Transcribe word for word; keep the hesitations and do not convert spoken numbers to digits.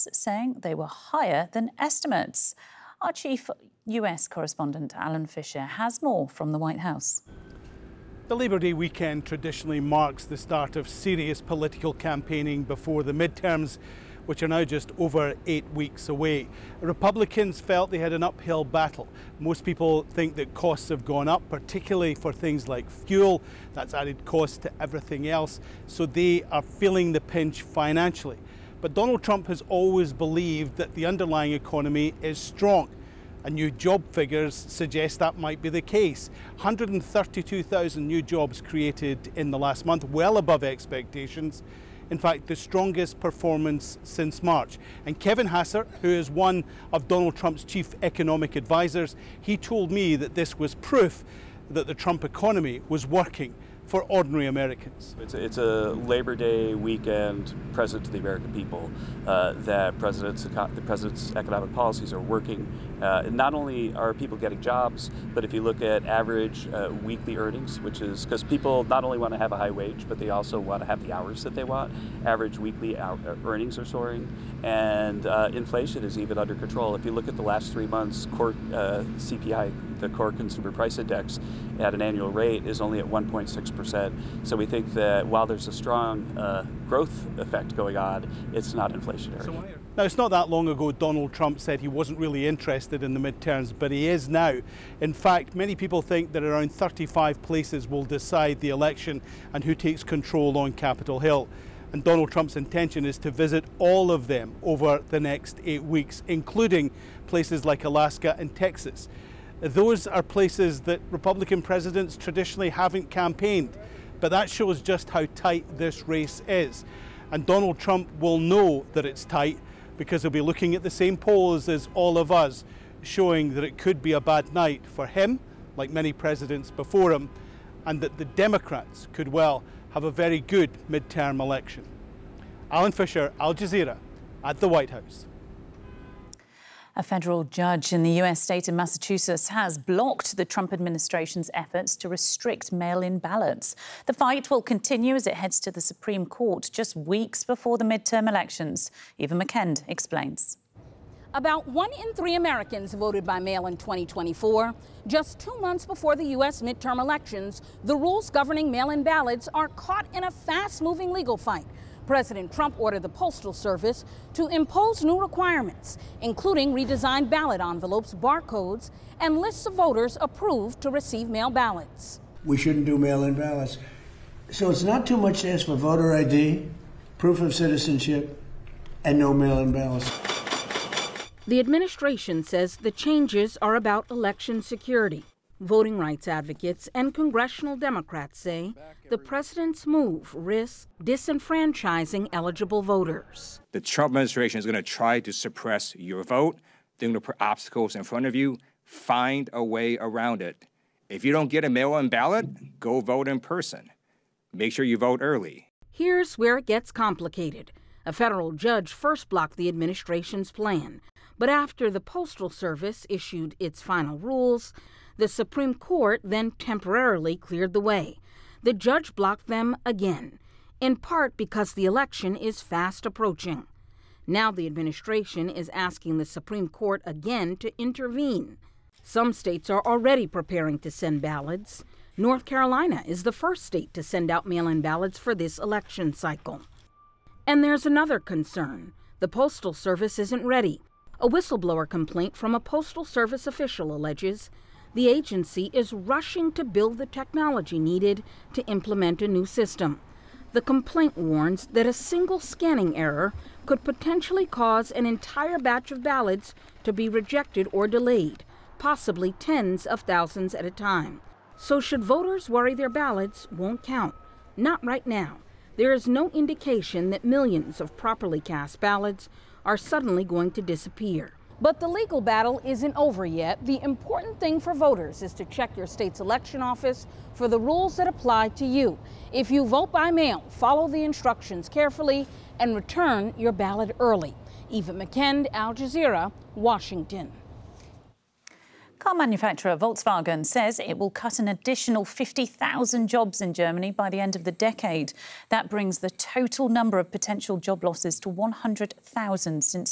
numbers, saying they were higher than estimates. Our chief U S correspondent, Alan Fisher, has more from the White House. The Labour Day weekend traditionally marks the start of serious political campaigning before the midterms, which are now just over eight weeks away. Republicans felt they had an uphill battle. Most people think that costs have gone up, particularly for things like fuel. That's added cost to everything else, so they are feeling the pinch financially. But Donald Trump has always believed that the underlying economy is strong. And new job figures suggest that might be the case. one hundred thirty-two thousand new jobs created in the last month, well above expectations. In fact, the strongest performance since March. And Kevin Hassert, who is one of Donald Trump's chief economic advisors, he told me that this was proof that the Trump economy was working for ordinary Americans. It's a, it's a Labor Day weekend present to the American people uh, that president's, the president's economic policies are working. Uh, and not only are people getting jobs, but if you look at average uh, weekly earnings, which is because people not only want to have a high wage, but they also want to have the hours that they want. Average weekly hour, earnings are soaring, and uh, inflation is even under control. If you look at the last three months, core uh, C P I, the core consumer price index, at an annual rate is only at one point six percent. So we think that while there's a strong uh, growth effect going on, it's not inflationary. So now, it's not that long ago Donald Trump said he wasn't really interested in the midterms, but he is now. In fact, many people think that around thirty-five places will decide the election and who takes control on Capitol Hill. And Donald Trump's intention is to visit all of them over the next eight weeks, including places like Alaska and Texas. Those are places that Republican presidents traditionally haven't campaigned, but that shows just how tight this race is. And Donald Trump will know that it's tight because he'll be looking at the same polls as all of us, showing that it could be a bad night for him, like many presidents before him, and that the Democrats could well have a very good midterm election. Alan Fisher, Al Jazeera, at the White House. A federal judge in the U S state of Massachusetts has blocked the Trump administration's efforts to restrict mail-in ballots. The fight will continue as it heads to the Supreme Court just weeks before the midterm elections. Eva McKend explains. About one in three Americans voted by mail in twenty twenty-four. Just two months before the U S midterm elections, the rules governing mail-in ballots are caught in a fast-moving legal fight. President Trump ordered the Postal Service to impose new requirements, including redesigned ballot envelopes, barcodes, and lists of voters approved to receive mail ballots. We shouldn't do mail-in ballots. So it's not too much to ask for voter I D, proof of citizenship, and no mail-in ballots. The administration says the changes are about election security. Voting rights advocates and congressional Democrats say the president's move risks disenfranchising eligible voters. The Trump administration is going to try to suppress your vote. They're going to put obstacles in front of you. Find a way around it. If you don't get a mail-in ballot, go vote in person. Make sure you vote early. Here's where it gets complicated. A federal judge first blocked the administration's plan, but after the Postal Service issued its final rules, the Supreme Court then temporarily cleared the way. The judge blocked them again, in part because the election is fast approaching. Now the administration is asking the Supreme Court again to intervene. Some states are already preparing to send ballots. North Carolina is the first state to send out mail-in ballots for this election cycle. And there's another concern. The Postal Service isn't ready. A whistleblower complaint from a Postal Service official alleges the agency is rushing to build the technology needed to implement a new system. The complaint warns that a single scanning error could potentially cause an entire batch of ballots to be rejected or delayed, possibly tens of thousands at a time. So should voters worry their ballots won't count? Not right now. There is no indication that millions of properly cast ballots are suddenly going to disappear. But the legal battle isn't over yet. The important thing for voters is to check your state's election office for the rules that apply to you. If you vote by mail, follow the instructions carefully and return your ballot early. Eva McKend, Al Jazeera, Washington. Car manufacturer Volkswagen says it will cut an additional fifty thousand jobs in Germany by the end of the decade. That brings the total number of potential job losses to one hundred thousand since